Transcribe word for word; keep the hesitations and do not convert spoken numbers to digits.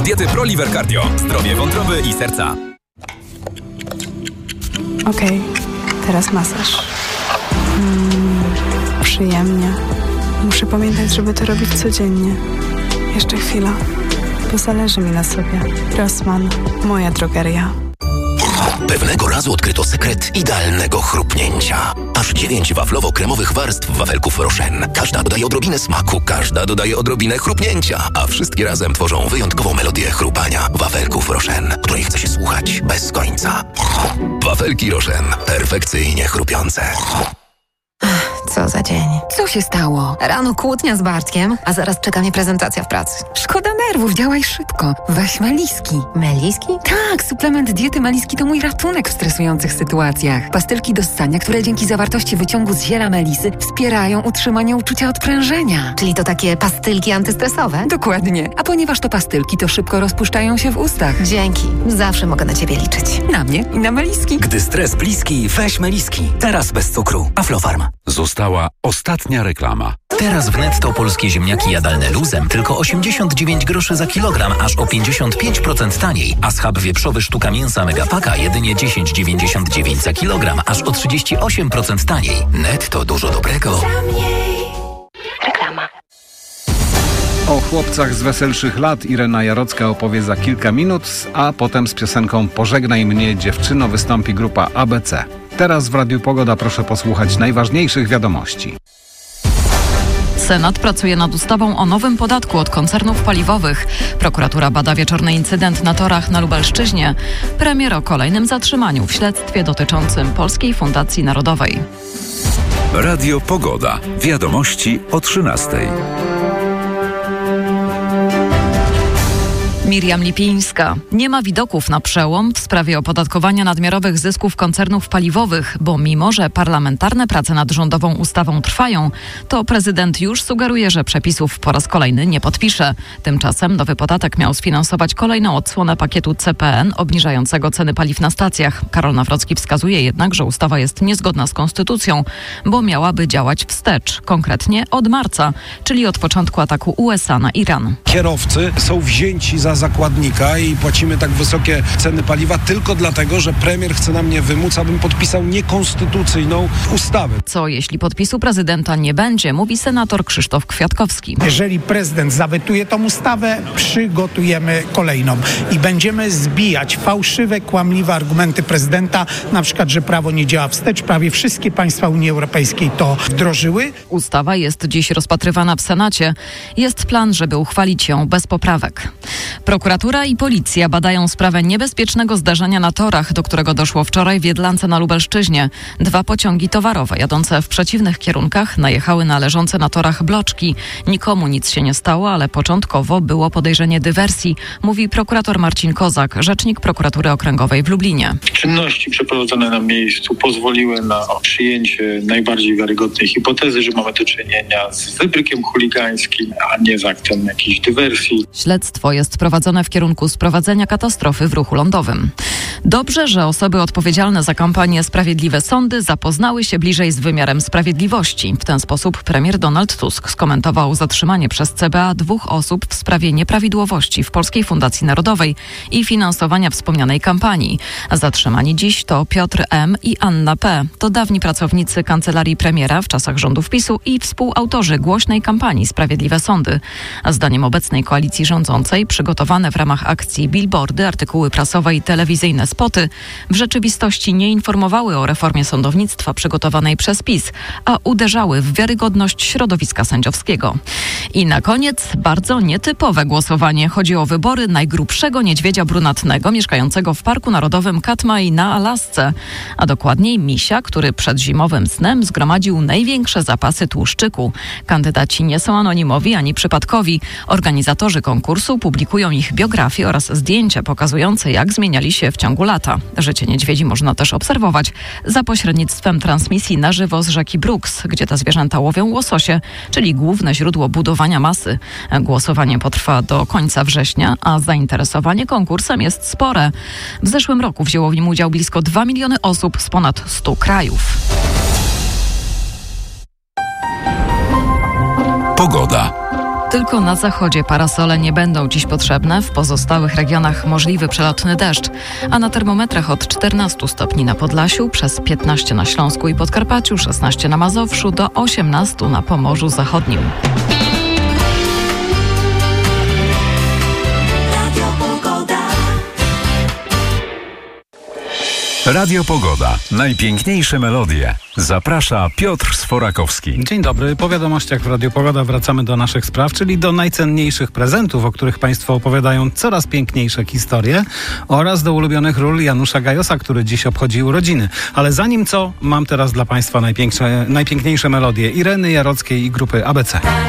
Diety ProLiver Cardio. Zdrowie wątroby i serca. Okej, okay, teraz masaż. Mm, przyjemnie. Muszę pamiętać, żeby to robić codziennie. Jeszcze chwila, bo zależy mi na sobie. Rossmann, moja drogeria. Pewnego razu odkryto sekret idealnego chrupnięcia. Aż dziewięć waflowo-kremowych warstw wafelków Rochen. Każda dodaje odrobinę smaku, każda dodaje odrobinę chrupnięcia, a wszystkie razem tworzą wyjątkową melodię chrupania wafelków Rochen, której chce się słuchać bez końca. Wafelki Rochen. Perfekcyjnie chrupiące. Co za dzień. Co się stało? Rano kłótnia z Bartkiem, a zaraz czeka mnie prezentacja w pracy. Szkoda nerwów, działaj szybko. Weź Meliski. Meliski? Tak, suplement diety Meliski to mój ratunek w stresujących sytuacjach. Pastylki do ssania, które dzięki zawartości wyciągu z ziela melisy wspierają utrzymanie uczucia odprężenia. Czyli to takie pastylki antystresowe? Dokładnie. A ponieważ to pastylki, to szybko rozpuszczają się w ustach. Dzięki. Zawsze mogę na ciebie liczyć. Na mnie i na Meliski. Gdy stres bliski, weź Meliski. Teraz bez cukru. Aflofarm. Została ostatnia reklama. Teraz w Netto polskie ziemniaki jadalne luzem tylko osiemdziesiąt dziewięć groszy za kilogram, aż o pięćdziesiąt pięć procent taniej, a schab wieprzowy sztuka mięsa Megapaka jedynie dziesięć dziewięćdziesiąt dziewięć za kilogram, aż o trzydzieści osiem procent taniej. Netto, dużo dobrego. Reklama. O chłopcach z weselszych lat Irena Jarocka opowie za kilka minut, a potem z piosenką Pożegnaj mnie dziewczyno wystąpi grupa A B C. Teraz w Radiu Pogoda proszę posłuchać najważniejszych wiadomości. Senat pracuje nad ustawą o nowym podatku od koncernów paliwowych. Prokuratura bada wieczorny incydent na torach na Lubelszczyźnie. Premier o kolejnym zatrzymaniu w śledztwie dotyczącym Polskiej Fundacji Narodowej. Radio Pogoda. Wiadomości o trzynastej. Miriam Lipińska. Nie ma widoków na przełom w sprawie opodatkowania nadmiarowych zysków koncernów paliwowych, bo mimo, że parlamentarne prace nad rządową ustawą trwają, to prezydent już sugeruje, że przepisów po raz kolejny nie podpisze. Tymczasem nowy podatek miał sfinansować kolejną odsłonę pakietu C P N obniżającego ceny paliw na stacjach. Karol Nawrocki wskazuje jednak, że ustawa jest niezgodna z konstytucją, bo miałaby działać wstecz, konkretnie od marca, czyli od początku ataku U S A na Iran. Kierowcy są wzięci za zakładnika i płacimy tak wysokie ceny paliwa tylko dlatego, że premier chce na mnie wymóc, abym podpisał niekonstytucyjną ustawę. Co jeśli podpisu prezydenta nie będzie, mówi senator Krzysztof Kwiatkowski. Jeżeli prezydent zawetuje tą ustawę, przygotujemy kolejną i będziemy zbijać fałszywe, kłamliwe argumenty prezydenta, na przykład, że prawo nie działa wstecz. Prawie wszystkie państwa Unii Europejskiej to wdrożyły. Ustawa jest dziś rozpatrywana w Senacie. Jest plan, żeby uchwalić ją bez poprawek. Prokuratura i policja badają sprawę niebezpiecznego zdarzenia na torach, do którego doszło wczoraj w Jedlance na Lubelszczyźnie. Dwa pociągi towarowe jadące w przeciwnych kierunkach najechały na leżące na torach bloczki. Nikomu nic się nie stało, ale początkowo było podejrzenie dywersji, mówi prokurator Marcin Kozak, rzecznik prokuratury okręgowej w Lublinie. Czynności przeprowadzone na miejscu pozwoliły na przyjęcie najbardziej wiarygodnej hipotezy, że mamy do czynienia z wybrykiem chuligańskim, a nie z aktem jakiejś dywersji. Śledztwo jest prowadzone w kierunku sprowadzenia katastrofy w ruchu lądowym. Dobrze, że osoby odpowiedzialne za kampanię Sprawiedliwe Sądy zapoznały się bliżej z wymiarem sprawiedliwości. W ten sposób premier Donald Tusk skomentował zatrzymanie przez C B A dwóch osób w sprawie nieprawidłowości w Polskiej Fundacji Narodowej i finansowania wspomnianej kampanii. Zatrzymani dziś to Piotr M. i Anna P. To dawni pracownicy kancelarii premiera w czasach rządów PiSu i współautorzy głośnej kampanii Sprawiedliwe Sądy. A zdaniem obecnej koalicji rządzącej przygotowane w ramach akcji billboardy, artykuły prasowe i telewizyjne spoty w rzeczywistości nie informowały o reformie sądownictwa przygotowanej przez PiS, a uderzały w wiarygodność środowiska sędziowskiego. I na koniec bardzo nietypowe głosowanie. Chodzi o wybory najgrubszego niedźwiedzia brunatnego mieszkającego w Parku Narodowym Katmai na Alasce, a dokładniej misia, który przed zimowym snem zgromadził największe zapasy tłuszczyku. Kandydaci nie są anonimowi ani przypadkowi. Organizatorzy konkursu publikują ich biografie oraz zdjęcia pokazujące, jak zmieniali się w ciągu lata. Życie niedźwiedzi można też obserwować za pośrednictwem transmisji na żywo z rzeki Brooks, gdzie te zwierzęta łowią łososie, czyli główne źródło budowania masy. Głosowanie potrwa do końca września, a zainteresowanie konkursem jest spore. W zeszłym roku wzięło w nim udział blisko dwa miliony osób z ponad stu krajów. Pogoda. Tylko na zachodzie parasole nie będą dziś potrzebne, w pozostałych regionach możliwy przelotny deszcz, a na termometrach od czternastu stopni na Podlasiu, przez piętnaście na Śląsku i Podkarpaciu, szesnaście na Mazowszu, do osiemnastu na Pomorzu Zachodnim. Radio Pogoda. Najpiękniejsze melodie. Zaprasza Piotr Sforakowski. Dzień dobry. Po wiadomościach w Radio Pogoda wracamy do naszych spraw, czyli do najcenniejszych prezentów, o których Państwo opowiadają coraz piękniejsze historie, oraz do ulubionych ról Janusza Gajosa, który dziś obchodzi urodziny. Ale zanim co, mam teraz dla Państwa najpiękniejsze, najpiękniejsze melodie Ireny Jarockiej i grupy A B C.